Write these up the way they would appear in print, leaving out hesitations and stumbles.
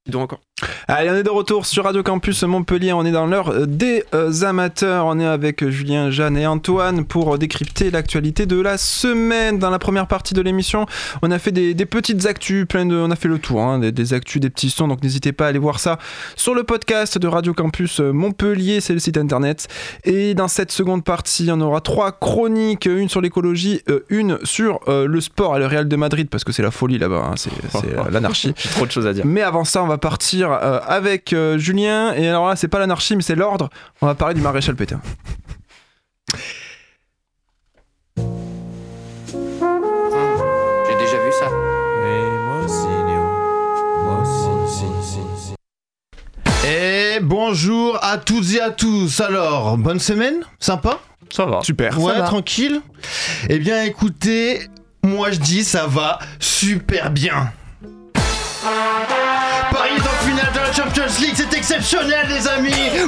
Donc encore. Allez, on est de retour sur Radio Campus Montpellier, on est dans l'heure des amateurs, on est avec Julien, Jeanne et Antoine pour décrypter l'actualité de la semaine. Dans la première partie de l'émission, on a fait des petites actus, on a fait le tour, des actus, des petits sons, donc n'hésitez pas à aller voir ça sur le podcast de Radio Campus Montpellier, c'est le site internet. Et dans cette seconde partie, on aura 3 chroniques, une sur l'écologie, une sur le sport et le Real de Madrid, parce que c'est la folie là-bas, c'est l'anarchie. J'ai trop de choses à dire. Mais avant ça, on va partir avec Julien, et alors là c'est pas l'anarchie mais c'est l'ordre, on va parler du maréchal Pétain. J'ai déjà vu ça. Et moi aussi, Léo. Moi aussi. Et bonjour à toutes et à tous. Alors, bonne semaine, sympa? Ça va. Super. Ouais, Ça va. tranquille. Eh bien écoutez, moi je dis ça va super bien. Paris est en finale de la Champions League, c'est exceptionnel les amis.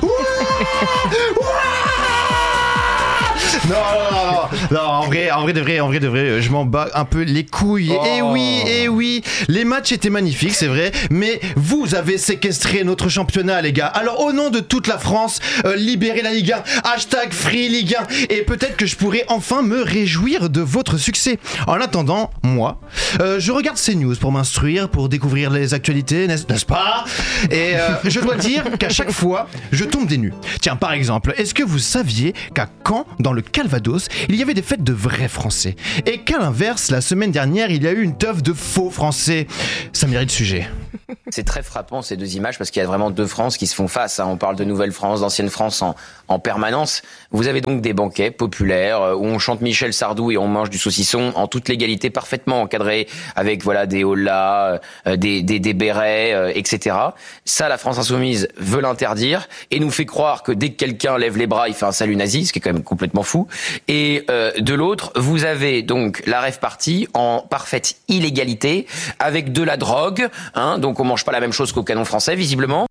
Non, en vrai de vrai, je m'en bats un peu les couilles. Et oui, les matchs étaient magnifiques, c'est vrai, mais vous avez séquestré notre championnat, les gars. Alors, au nom de toute la France, libérez la Ligue 1, #Free Ligue 1, et peut-être que je pourrai enfin me réjouir de votre succès. En attendant, moi, je regarde ces news pour m'instruire, pour découvrir les actualités, n'est-ce pas? Et je dois dire qu'à chaque fois, je tombe des nues. Tiens, par exemple, est-ce que vous saviez qu'à Caen, dans le Calvados, il y avait des fêtes de vrais Français, et qu'à l'inverse, la semaine dernière, il y a eu une teuf de faux Français? Ça mérite sujet. C'est très frappant ces deux images parce qu'il y a vraiment deux France qui se font face. On parle de Nouvelle-France, d'Ancienne France en permanence. Vous avez donc des banquets populaires où on chante Michel Sardou et on mange du saucisson en toute légalité, parfaitement encadré avec des hollas, des bérets, etc. Ça, la France insoumise veut l'interdire et nous fait croire que dès que quelqu'un lève les bras, il fait un salut nazi, ce qui est quand même complètement fou. Et de l'autre, vous avez donc la rave party en parfaite illégalité avec de la drogue, donc on mange pas la même chose qu'au canon français visiblement.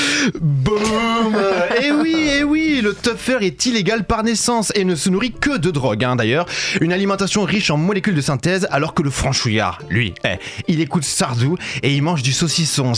Boum. Eh oui, le tougher est illégal par naissance et ne se nourrit que de drogue, d'ailleurs. Une alimentation riche en molécules de synthèse, alors que le franchouillard, lui, il écoute Sardou et il mange du saucisson.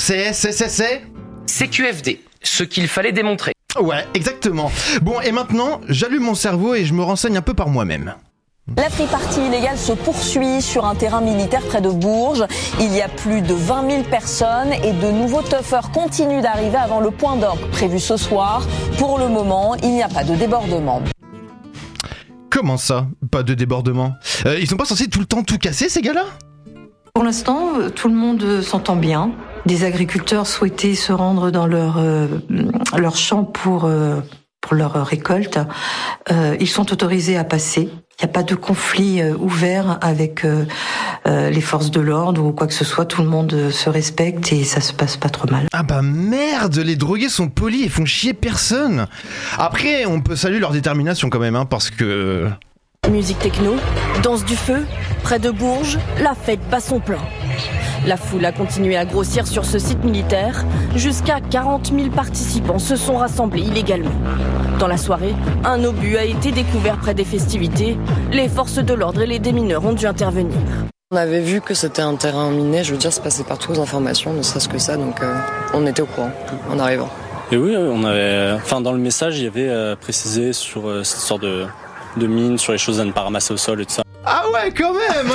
C'est QFD, ce qu'il fallait démontrer. Ouais, exactement. Bon, et maintenant, j'allume mon cerveau et je me renseigne un peu par moi-même. La free party illégale se poursuit sur un terrain militaire près de Bourges. Il y a plus de 20 000 personnes et de nouveaux toughers continuent d'arriver avant le point d'orgue prévu ce soir. Pour le moment, il n'y a pas de débordement. Comment ça, pas de débordement? Ils sont pas censés tout le temps tout casser, ces gars-là? Pour l'instant, tout le monde s'entend bien. Des agriculteurs souhaitaient se rendre dans leur champ pour leur récolte. Ils sont autorisés à passer. Il n'y a pas de conflit ouvert avec les forces de l'ordre ou quoi que ce soit. Tout le monde se respecte et ça se passe pas trop mal. Ah bah merde, les drogués sont polis et font chier personne. Après, on peut saluer leur détermination quand même, parce que... Musique techno, danse du feu, près de Bourges, la fête bat son plein. La foule a continué à grossir sur ce site militaire. Jusqu'à 40 000 participants se sont rassemblés illégalement. Dans la soirée, un obus a été découvert près des festivités. Les forces de l'ordre et les démineurs ont dû intervenir. On avait vu que c'était un terrain miné, je veux dire, c'est passé partout aux informations, ne serait-ce que ça, donc on était au courant en arrivant. Et oui, on avait, dans le message, il y avait précisé sur cette sorte de mine, sur les choses à ne pas ramasser au sol et tout ça. Ah ouais, quand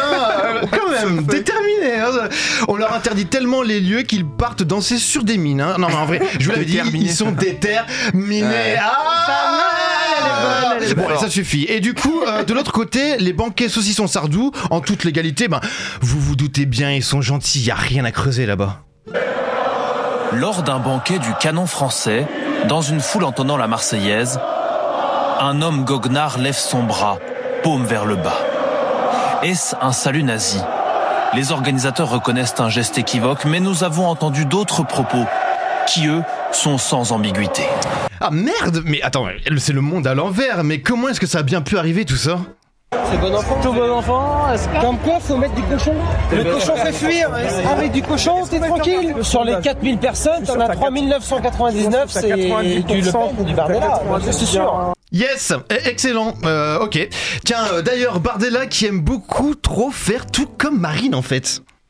même, déterminé. On leur interdit tellement les lieux qu'ils partent danser sur des mines. Non mais en vrai, je vous l'avais dit, ils sont déterminés. Ouais. Elle est bonne. Ça suffit. Et du coup, de l'autre côté, les banquets saucissons Sardou, en toute légalité, vous vous doutez bien, ils sont gentils, y a rien à creuser là-bas. Lors d'un banquet du canon français, dans une foule entonnant la Marseillaise, un homme goguenard lève son bras, paume vers le bas. Est-ce un salut nazi? Les organisateurs reconnaissent un geste équivoque, mais nous avons entendu d'autres propos qui, eux, sont sans ambiguïté. Ah merde, mais attends, c'est le monde à l'envers, mais comment est-ce que ça a bien pu arriver tout ça? C'est bon enfant. Tout bon enfant. Comme quoi, faut mettre du cochon. Le cochon fait fuir. Avec du cochon, t'es tranquille. Sur les 4000 personnes, t'en as 3999, c'est du Le Pen, du Bardella. C'est sûr. Yes, excellent. Ok. Tiens, d'ailleurs, Bardella qui aime beaucoup trop faire tout comme Marine en fait.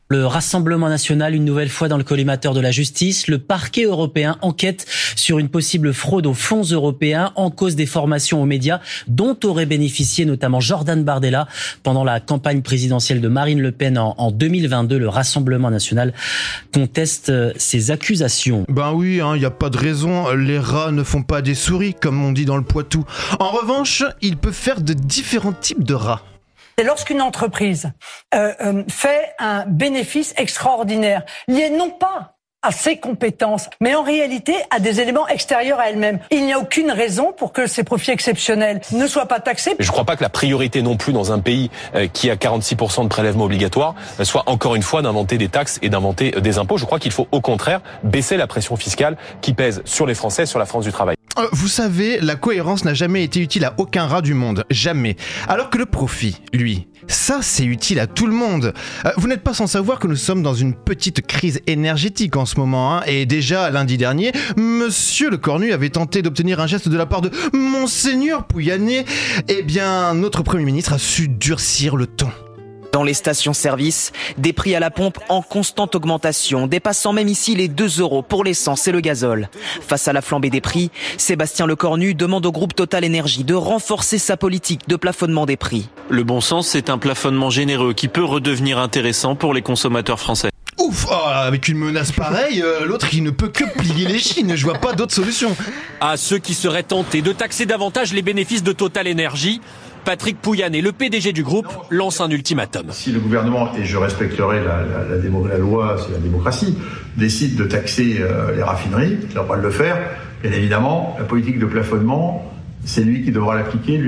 Le Rassemblement national, une nouvelle fois dans le collimateur de la justice. Le parquet européen enquête sur une possible fraude aux fonds européens en cause des formations aux médias dont aurait bénéficié notamment Jordan Bardella pendant la campagne présidentielle de Marine Le Pen en 2022. Le Rassemblement national conteste ces accusations. Ben oui, il n'y a pas de raison. Les rats ne font pas des souris, comme on dit dans le Poitou. En revanche, ils peuvent faire de différents types de rats. C'est lorsqu'une entreprise fait un bénéfice extraordinaire, lié non pas à ses compétences, mais en réalité à des éléments extérieurs à elle-même. Il n'y a aucune raison pour que ces profits exceptionnels ne soient pas taxés. Je ne crois pas que la priorité non plus dans un pays qui a 46% de prélèvements obligatoires soit encore une fois d'inventer des taxes et d'inventer des impôts. Je crois qu'il faut au contraire baisser la pression fiscale qui pèse sur les Français, sur la France du travail. Vous savez, la cohérence n'a jamais été utile à aucun rat du monde, jamais. Alors que le profit, lui, ça c'est utile à tout le monde. Vous n'êtes pas sans savoir que nous sommes dans une petite crise énergétique en ce moment, et déjà lundi dernier, Monsieur Le Cornu avait tenté d'obtenir un geste de la part de Monseigneur Pouyanné. Eh bien, notre Premier ministre a su durcir le ton. Dans les stations-service, des prix à la pompe en constante augmentation, dépassant même ici les 2 € pour l'essence et le gazole. Face à la flambée des prix, Sébastien Lecornu demande au groupe Total Énergie de renforcer sa politique de plafonnement des prix. Le bon sens, c'est un plafonnement généreux qui peut redevenir intéressant pour les consommateurs français. Ouf, avec une menace pareille, l'autre il ne peut que plier les chines, je vois pas d'autre solution. À ceux qui seraient tentés de taxer davantage les bénéfices de Total Énergie, Patrick Pouyanné, le PDG du groupe, lance un ultimatum. Si le gouvernement, et je respecterai la loi, c'est la démocratie, décide de taxer les raffineries, il n'a pas le droit de le faire, bien évidemment, la politique de plafonnement, c'est lui qui devra l'appliquer.